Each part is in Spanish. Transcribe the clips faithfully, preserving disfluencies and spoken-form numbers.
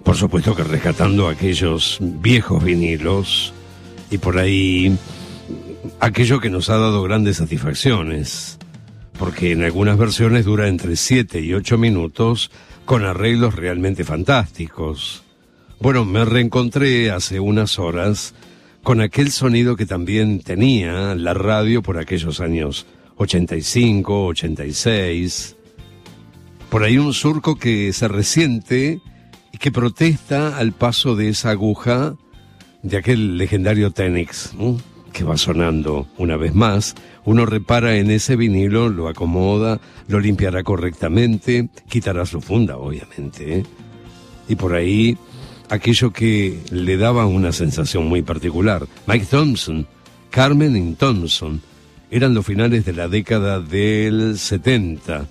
Por supuesto que rescatando aquellos viejos vinilos y por ahí aquello que nos ha dado grandes satisfacciones, porque en algunas versiones dura entre siete y ocho minutos con arreglos realmente fantásticos. Bueno, me reencontré hace unas horas con aquel sonido que también tenía la radio por aquellos años ochenta y cinco, ochenta y seis. Por ahí un surco que se resiente y que protesta al paso de esa aguja de aquel legendario Technics, ¿no?, que va sonando una vez más. Uno repara en ese vinilo, lo acomoda, lo limpiará correctamente, quitará su funda, obviamente, ¿eh? Y por ahí, aquello que le daba una sensación muy particular. Mike Thompson, Carmen y Thompson, eran los finales de la década del setenta.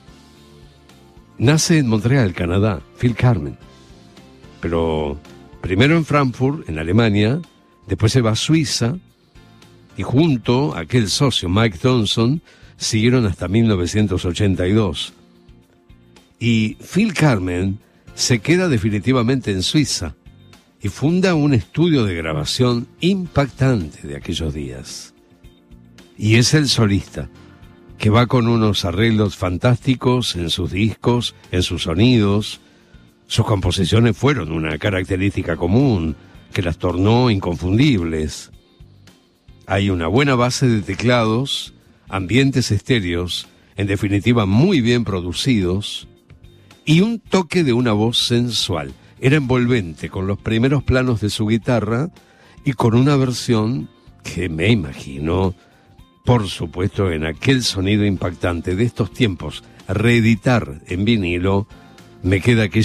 Nace en Montreal, Canadá, Phil Carmen. Pero primero en Frankfurt, en Alemania, después se va a Suiza, y junto a aquel socio, Mike Thompson, siguieron hasta mil novecientos ochenta y dos. Y Phil Carmen se queda definitivamente en Suiza y funda un estudio de grabación impactante de aquellos días. Y es el solista, que va con unos arreglos fantásticos en sus discos, en sus sonidos. Sus composiciones fueron una característica común que las tornó inconfundibles. Hay una buena base de teclados, ambientes estéreos, en definitiva muy bien producidos, y un toque de una voz sensual. Era envolvente con los primeros planos de su guitarra y con una versión que me imagino, por supuesto, en aquel sonido impactante de estos tiempos, reeditar en vinilo, me queda aquella